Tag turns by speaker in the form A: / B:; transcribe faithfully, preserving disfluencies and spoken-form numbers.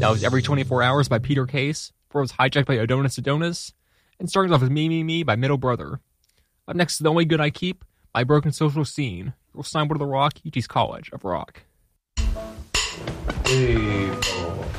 A: That was Every twenty-four Hours by Peter Case. Before it was Hijacked by Adonis Adonis. And starting off with Me, Me, Me by Middle Brother. Up next is The Only Good I Keep by Broken Social Scene. Earl Steinberg of the Rock, U T's College of Rock.
B: Hey,